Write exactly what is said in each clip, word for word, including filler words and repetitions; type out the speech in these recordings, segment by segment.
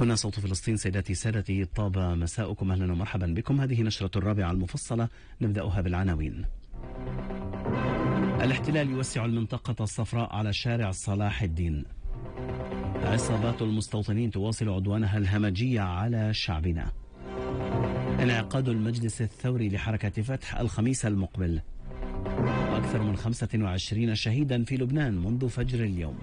هنا صوت فلسطين. سيداتي سادتي، طاب مساؤكم، أهلا ومرحبا بكم. هذه نشرة الرابعة المفصلة، نبدأها بالعناوين. الاحتلال يوسع المنطقة الصفراء على شارع صلاح الدين. عصابات المستوطنين تواصل عدوانها الهمجي على شعبنا. انعقاد المجلس الثوري لحركة فتح الخميس المقبل. وأكثر من خمسة وعشرين شهيدا في لبنان منذ فجر اليوم.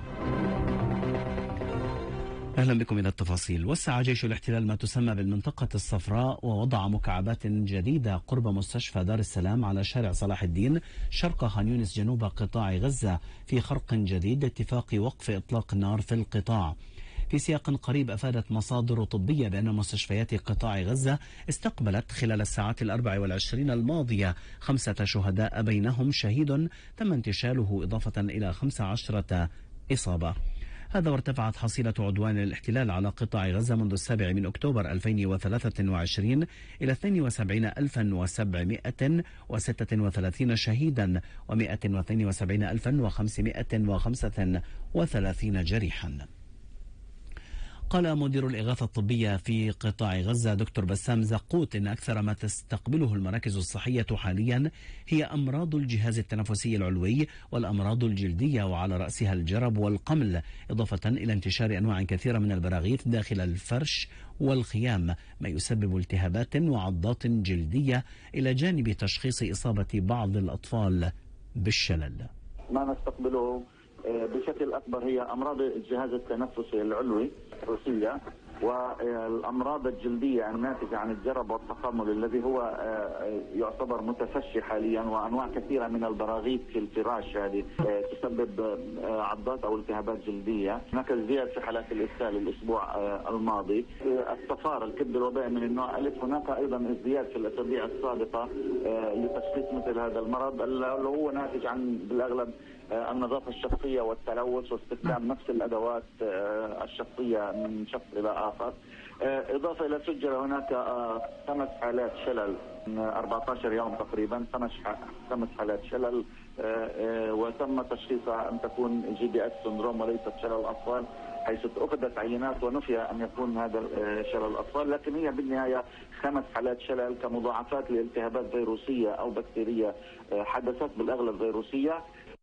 أهلا بكم إلى التفاصيل. وسع جيش الاحتلال ما تسمى بالمنطقة الصفراء ووضع مكعبات جديدة قرب مستشفى دار السلام على شارع صلاح الدين شرق خان يونس جنوب قطاع غزة في خرق جديد لاتفاق وقف إطلاق النار في القطاع. في سياق قريب، أفادت مصادر طبية بأن مستشفيات قطاع غزة استقبلت خلال الساعات الأربع والعشرين الماضية خمسة شهداء بينهم شهيد تم انتشاله، إضافة إلى خمس عشرة إصابة. هذا وارتفعت حصيلة عدوان الاحتلال على قطاع غزة منذ السابع من أكتوبر ألفين وثلاثة وعشرين إلى اثنين وسبعين ألفا وسبعمائة وستة وثلاثين شهيدا ومائة واثنين وسبعين ألفا وخمسمائة وخمسة وثلاثين جريحا. قال مدير الإغاثة الطبية في قطاع غزة دكتور بسام زقوت إن أكثر ما تستقبله المراكز الصحية حاليا هي أمراض الجهاز التنفسي العلوي والأمراض الجلدية، وعلى رأسها الجرب والقمل، إضافة إلى انتشار أنواع كثيرة من البراغيث داخل الفرش والخيام، ما يسبب التهابات وعضات جلدية، إلى جانب تشخيص إصابة بعض الأطفال بالشلل. ما نستقبله بشكل أكبر هي أمراض الجهاز التنفسي العلوي الروسية والأمراض الجلدية الناتجة عن الجرب والتقمل الذي هو يعتبر متفشي حاليا، وأنواع كثيرة من البراغيث في الفراش هذه تسبب عضات أو التهابات جلدية. هناك ازدياد في حالات الإسهال الأسبوع الماضي. الصفار الكبد الوبائي من النوع ألف، هناك أيضا ازدياد في الأسابيع السابقة لتشخيص مثل هذا المرض اللي هو ناتج عن بالأغلب النظافة الشخصية والتلوث واستخدام نفس الأدوات الشخصية من شخص إلى آخر. إضافة إلى سجل هناك خمس حالات شلل أربعة عشر يوم تقريبا، خمس خمس حالات شلل، وتم تشخيصها أن تكون جي بي اس سندروم وليست شلل أطفال، حيث أخذت عينات ونفي أن يكون هذا شلل الأطفال، لكن هي بالنهاية خمس حالات شلل كمضاعفات لالتهابات فيروسية أو بكتيرية حدثت بالأغلب فيروسية.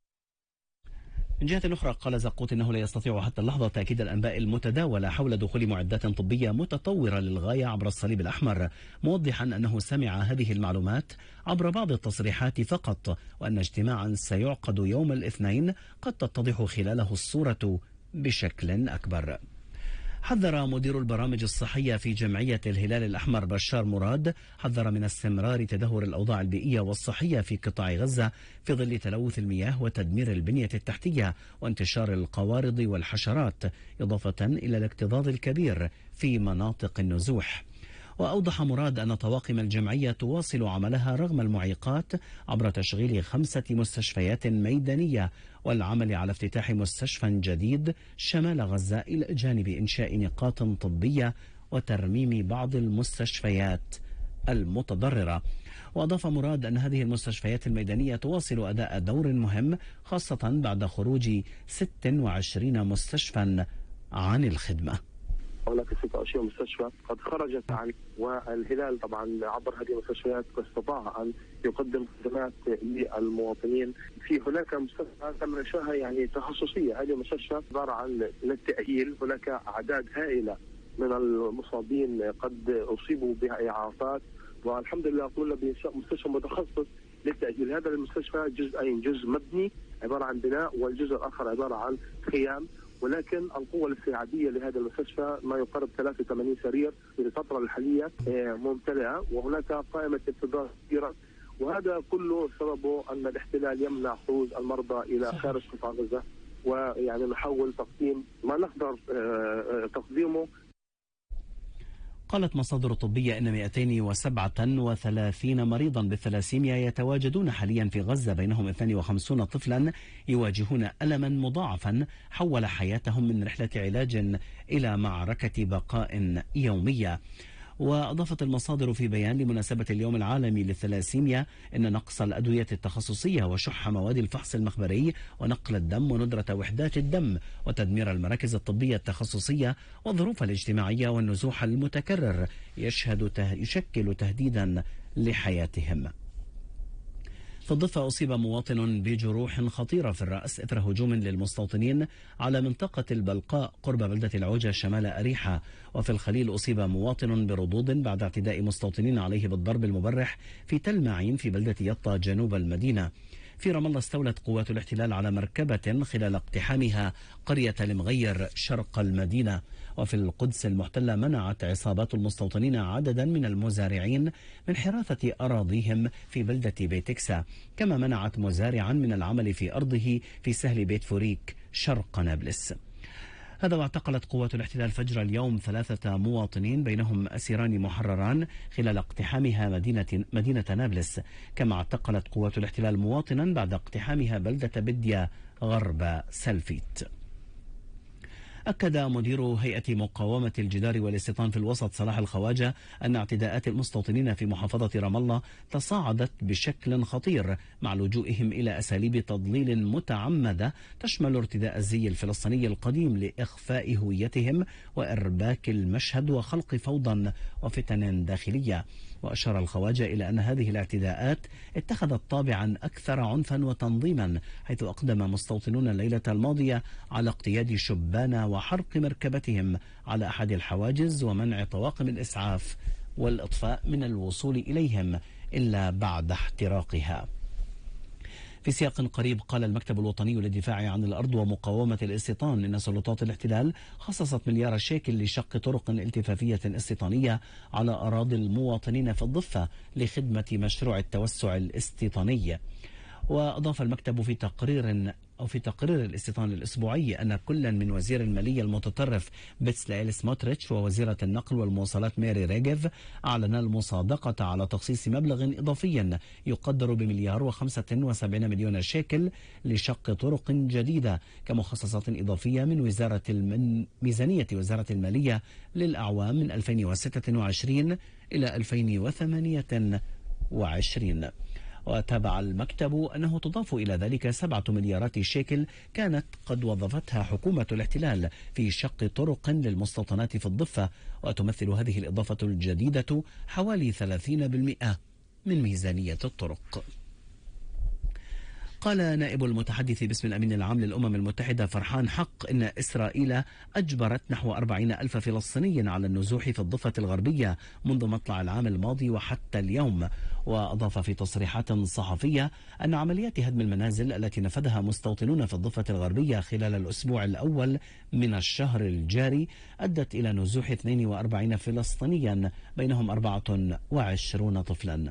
من جهة أخرى، قال زقوت إنه لا يستطيع حتى اللحظة تأكيد الأنباء المتداولة حول دخول معدات طبية متطورة للغاية عبر الصليب الأحمر، موضحا أنه سمع هذه المعلومات عبر بعض التصريحات فقط، وأن اجتماعا سيعقد يوم الاثنين قد تتضح خلاله الصورة بشكل أكبر. حذر مدير البرامج الصحية في جمعية الهلال الأحمر بشار مراد حذر من استمرار تدهور الأوضاع البيئية والصحية في قطاع غزة في ظل تلوث المياه وتدمير البنية التحتية وانتشار القوارض والحشرات، إضافة إلى الاكتظاظ الكبير في مناطق النزوح. وأوضح مراد أن طواقم الجمعية تواصل عملها رغم المعيقات عبر تشغيل خمسة مستشفيات ميدانية والعمل على افتتاح مستشفى جديد شمال غزة، إلى جانب إنشاء نقاط طبية وترميم بعض المستشفيات المتضررة. وأضاف مراد أن هذه المستشفيات الميدانية تواصل أداء دور مهم، خاصة بعد خروج ست وعشرين مستشفى عن الخدمة. هناك ستة وعشرين مستشفى قد خرجت عن، والهلال طبعا عبر هذه المستشفيات استطاع ان يقدم خدمات للمواطنين. في هناك مستشفى تم انشائها يعني تخصصيه، هذه المستشفى عباره عن للتاهيل، هناك اعداد هائله من المصابين قد اصيبوا بها اعاقات، والحمد لله قمنا بانشاء مستشفى متخصص للتاهيل. هذا المستشفى جزئين، جزء مبني عباره عن بناء والجزء الاخر عباره عن خيام، ولكن القوة الاستيعابية لهذا المستشفى ما يقارب ثلاثة وثمانين سرير في الفترة الحالية ممتلئة، وهناك قائمة انتظار كثيرة، وهذا كله سببه أن الاحتلال يمنع خروج المرضى إلى خارج قطاع غزة، ويعني نحاول تقديم ما نقدر تقديمه. قالت مصادر طبية أن مئتين وسبعة وثلاثين مريضا بالثلاسيميا يتواجدون حاليا في غزة، بينهم اثنين وخمسين طفلا يواجهون ألما مضاعفا حول حياتهم من رحلة علاج إلى معركة بقاء يومية. وأضافت المصادر في بيان لمناسبة اليوم العالمي للثلاسيميا أن نقص الأدوية التخصصية وشح مواد الفحص المخبري ونقل الدم وندرة وحدات الدم وتدمير المراكز الطبية التخصصية والظروف الاجتماعية والنزوح المتكرر يشهد ته... يشكل تهديدا لحياتهم. في الضفة أصيب مواطن بجروح خطيرة في الرأس إثر هجوم للمستوطنين على منطقة البلقاء قرب بلدة العوجة شمال أريحة. وفي الخليل أصيب مواطن برضوض بعد اعتداء مستوطنين عليه بالضرب المبرح في تل معين في بلدة يطا جنوب المدينة. في رام الله استولت قوات الاحتلال على مركبة خلال اقتحامها قرية المغير شرق المدينة. وفي القدس المحتلة منعت عصابات المستوطنين عددا من المزارعين من حراثة أراضيهم في بلدة بيتكسا، كما منعت مزارعا من العمل في أرضه في سهل بيت فوريك شرق نابلس. هذا واعتقلت قوات الاحتلال فجر اليوم ثلاثة مواطنين بينهم أسيران محرران خلال اقتحامها مدينة, مدينة نابلس، كما اعتقلت قوات الاحتلال مواطنا بعد اقتحامها بلدة بدية غرب سلفيت. أكد مدير هيئة مقاومة الجدار والاستيطان في الوسط صلاح الخواجة أن اعتداءات المستوطنين في محافظة رام الله تصاعدت بشكل خطير مع لجوئهم إلى أساليب تضليل متعمدة تشمل ارتداء الزي الفلسطيني القديم لإخفاء هويتهم وإرباك المشهد وخلق فوضى وفتن داخلية. وأشار الخواجة إلى أن هذه الاعتداءات اتخذت طابعا أكثر عنفا وتنظيما، حيث أقدم مستوطنون الليلة الماضية على اقتياد شبان وحرق مركبتهم على أحد الحواجز ومنع طواقم الإسعاف والإطفاء من الوصول إليهم إلا بعد احتراقها. في سياق قريب قال المكتب الوطني للدفاع عن الأرض ومقاومة الاستيطان إن سلطات الاحتلال خصصت مليار شيكل لشق طرق التفافية استيطانية على أراضي المواطنين في الضفة لخدمة مشروع التوسع الاستيطاني. وأضاف المكتب في تقرير أو في تقرير الاستيطان الأسبوعي أن كل من وزير المالية المتطرف بتسلائيل سموتريتش ووزيرة النقل والمواصلات ميري ريغيف أعلن المصادقة على تخصيص مبلغ إضافي يقدر بمليار وخمسة وسبعين مليون شيكل لشق طرق جديدة كمخصصات إضافية من وزارة من ميزانية وزارة المالية للأعوام من ألفين وستة وعشرين إلى ألفين وثمانية وعشرين. وتابع المكتب أنه تضاف إلى ذلك سبعة مليارات شيكل كانت قد وظفتها حكومة الاحتلال في شق طرق للمستوطنات في الضفة، وتمثل هذه الإضافة الجديدة حوالي ثلاثين بالمئة من ميزانية الطرق. قال نائب المتحدث باسم الأمين العام للأمم المتحدة فرحان حق إن إسرائيل أجبرت نحو أربعين ألف فلسطيني على النزوح في الضفة الغربية منذ مطلع العام الماضي وحتى اليوم. وأضاف في تصريحات صحفية أن عمليات هدم المنازل التي نفذها مستوطنون في الضفة الغربية خلال الأسبوع الأول من الشهر الجاري أدت إلى نزوح اثنين وأربعين فلسطينيا بينهم أربعة وعشرين طفلا.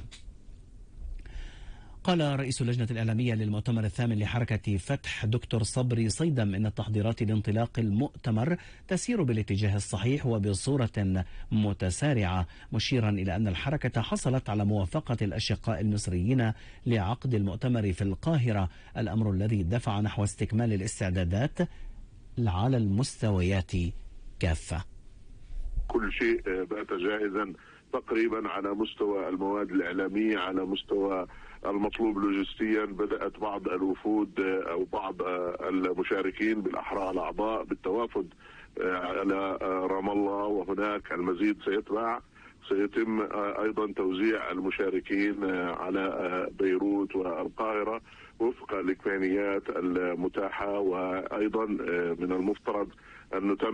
قال رئيس اللجنة الإعلامية للمؤتمر الثامن لحركة فتح دكتور صبري صيدم إن التحضيرات لانطلاق المؤتمر تسير بالاتجاه الصحيح وبصورة متسارعة، مشيرا إلى أن الحركة حصلت على موافقة الأشقاء المصريين لعقد المؤتمر في القاهرة، الأمر الذي دفع نحو استكمال الاستعدادات على المستويات كافة. كل شيء بات جاهزا تقريبا على مستوى المواد الإعلامية، على مستوى المطلوب لوجستيا. بدأت بعض الوفود أو بعض المشاركين بالأحرى الأعضاء بالتوافد على رام الله، وهناك المزيد سيتبع. سيتم أيضا توزيع المشاركين على بيروت والقاهرة وفق الإمكانيات المتاحة، وأيضا من المفترض أن نتم